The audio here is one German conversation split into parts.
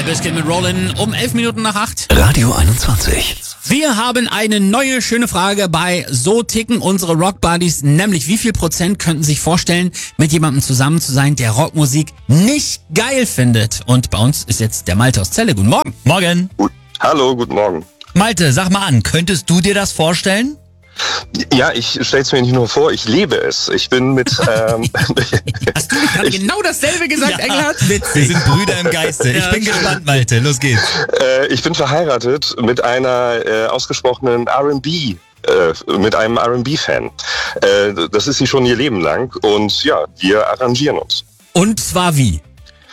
Biscuit mit Rollin um 11 Minuten nach 8. Radio 21. Wir haben eine neue schöne Frage bei So ticken unsere Rockbuddies, nämlich wie viel Prozent könnten sich vorstellen, mit jemandem zusammen zu sein, der Rockmusik nicht geil findet? Und bei uns ist jetzt der Malte aus Celle. Guten Morgen. Morgen. Hallo, guten Morgen. Malte, sag mal an, könntest du dir das vorstellen? Ja, ich stell's mir nicht nur vor, ich lebe es. Ich bin mit... Hast du nicht gerade genau dasselbe gesagt, Engelhardt? Witzig. Wir sind Brüder im Geiste. Ich bin gespannt, Malte. Los geht's. Ich bin verheiratet mit einer ausgesprochenen R&B, mit einem R&B-Fan. Das ist sie schon ihr Leben lang und ja, wir arrangieren uns. Und zwar wie?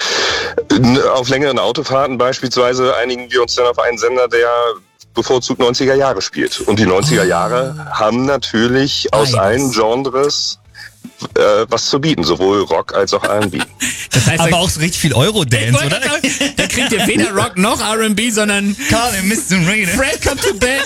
Auf längeren Autofahrten beispielsweise einigen wir uns dann auf einen Sender, der bevorzugt 90er Jahre spielt. Und die 90er Jahre haben natürlich aus allen Genres was zu bieten, sowohl Rock als auch R&B. Das heißt, Aber auch so richtig viel Eurodance, oder? Da kriegt ihr weder Rock noch R&B, sondern Fred Come to Bed.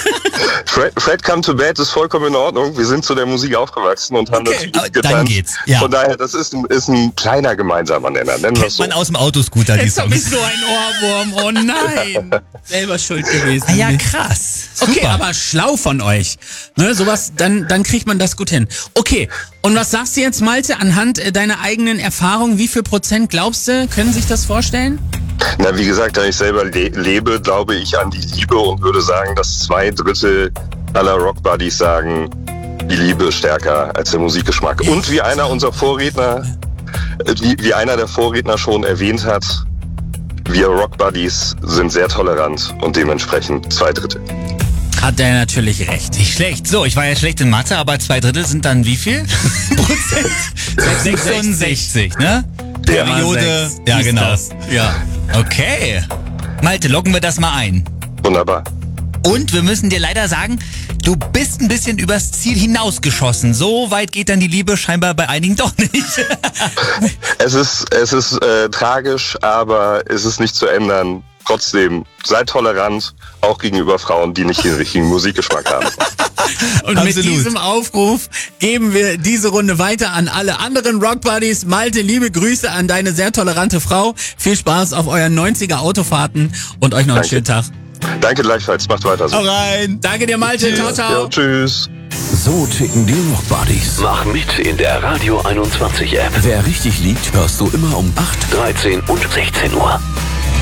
Fred Come to Bed ist vollkommen in Ordnung. Wir sind zu der Musik aufgekommen und haben das Dann getan. geht's. Ja. Von daher, das ist ein kleiner gemeinsamer Nenner. Nennen wir es Kennt so. man aus dem Autoscooter, die Jetzt hab ich Songs. so ein Ohrwurm. Oh nein. Selber schuld gewesen. Ah ja, krass. Super. Okay, aber schlau von euch. Ne, sowas, dann kriegt man das gut hin. Okay, und was sagst du jetzt, Malte, anhand deiner eigenen Erfahrung? Wie viel Prozent glaubst du, können sich das vorstellen? Na, wie gesagt, da ich selber lebe, glaube ich an die Liebe und würde sagen, dass 2/3 aller Rockbuddies sagen, die Liebe ist stärker als der Musikgeschmack. Und wie einer unserer Vorredner, wie einer der Vorredner schon erwähnt hat, wir Rockbuddies sind sehr tolerant und dementsprechend 2/3. Hat er natürlich recht. Nicht schlecht. So, ich war ja schlecht in Mathe, aber 2/3 sind dann wie viel? Prozent? 66, ne? Ja, Periode. 6. Ja, Ist genau. das. Ja. Okay. Malte, loggen wir das mal ein. Wunderbar. Und wir müssen dir leider sagen, du bist ein bisschen übers Ziel hinausgeschossen. So weit geht dann die Liebe scheinbar bei einigen doch nicht. Es ist tragisch, aber es ist nicht zu ändern. Trotzdem, seid tolerant, auch gegenüber Frauen, die nicht den richtigen Musikgeschmack haben. Und Absolut. mit diesem Aufruf geben wir diese Runde weiter an alle anderen Rockbuddies. Malte, liebe Grüße an deine sehr tolerante Frau. Viel Spaß auf euren 90er Autofahrten und euch noch einen Danke. schönen Tag. Danke gleichfalls, macht weiter so. Hau rein. Danke dir, Malte. Ciao, ciao. Ja, tschüss. So ticken die Rockbuddies. Mach mit in der Radio 21 App. Wer richtig liegt, hörst du immer um 8, 13 und 16 Uhr.